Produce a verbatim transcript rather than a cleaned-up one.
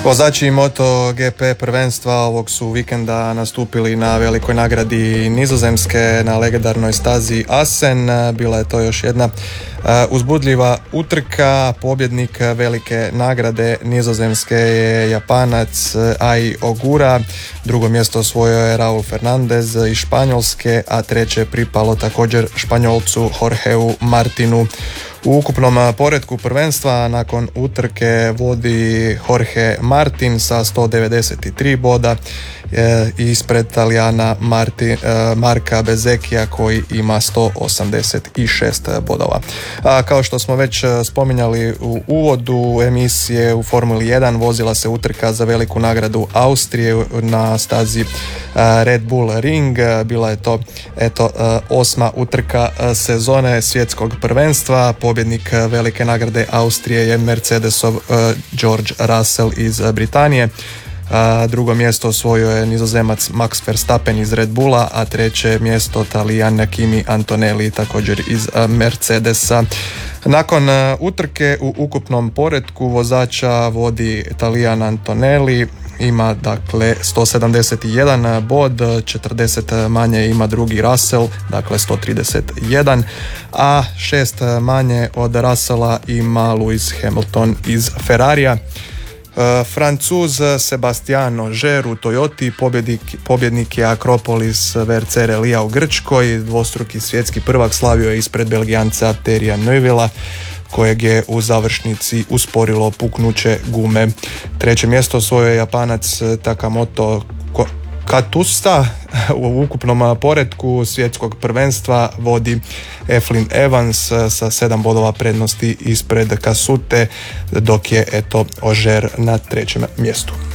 Vozači MotoGP prvenstva ovog su vikenda nastupili na velikoj nagradi Nizozemske na legendarnoj stazi Assen. Bila je to još jedna uzbudljiva utrka. Pobjednik velike nagrade Nizozemske je Japanac Ai Ogura. Drugo mjesto osvojio je Raul Fernandez iz Španjolske, a treće je pripalo također Španjolcu Jorgeu Martinu. U ukupnom poretku prvenstva nakon utrke vodi Jorge Martin sa sto devedeset tri boda e, ispred Talijana Marti, e, Marka Bezekija koji ima sto osamdeset šest bodova. A kao što smo već spominjali u uvodu emisije, u Formuli jedan vozila se utrka za veliku nagradu Austrije na stazi Red Bull Ring. Bila je to eto osma utrka sezone svjetskog prvenstva. Pobjednik velike nagrade Austrije je Mercedesov George Russell iz Britanije. Drugo mjesto osvojio je Nizozemac Max Verstappen iz Red Bulla, a treće mjesto Talijan Kimi Antonelli također iz Mercedesa. Nakon utrke u ukupnom poretku vozača vodi Talijan Antonelli, ima dakle sto sedamdeset jedan bod, četrdeset manje ima drugi Russell, dakle sto trideset jedan, a šest manje od Russella ima Lewis Hamilton iz Ferrarija. Francuz Sebastian Ogier u Toyoti, pobjednik, pobjednik je Akropolis V R C Relija u Grčkoj, dvostruki svjetski prvak, slavio je ispred Belgijanca Terija Neuvilla kojeg je u završnici usporilo puknuće gume. Treće mjesto osvojio je Japanac Takamoto Katusta. U ukupnom poretku svjetskog prvenstva vodi Eflin Evans sa sedam bodova prednosti ispred Kasute, dok je eto Ogier na trećem mjestu.